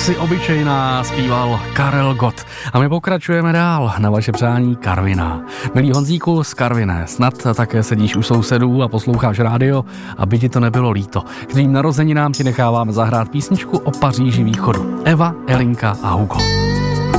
Jsi obyčejná, zpíval Karel Gott. A my pokračujeme dál na vaše přání Karviná. Milý Honzíku z Karviné, snad také sedíš u sousedů a posloucháš rádio, aby ti to nebylo líto. K tvým narozeninám ti necháváme zahrát písničku o Paříži východu. Eva, Elinka a Hugo.